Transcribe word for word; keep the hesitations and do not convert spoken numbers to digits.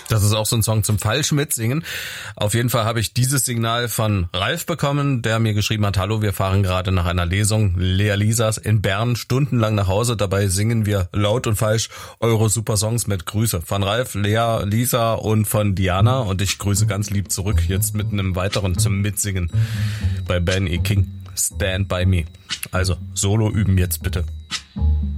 Das ist auch so ein Song zum falsch mitsingen. Auf jeden Fall habe ich dieses Signal von Ralf bekommen, der mir geschrieben hat, hallo, wir fahren gerade nach einer Lesung Lea Lisas in Bern stundenlang nach Hause. Dabei singen wir laut und falsch eure super Songs mit Grüße. Von Ralf, Lea, Lisa und von Diana. Und ich grüße ganz lieb zurück, jetzt mit einem weiteren zum Mitsingen bei Ben E. King. Stand by me. Also Solo üben jetzt bitte.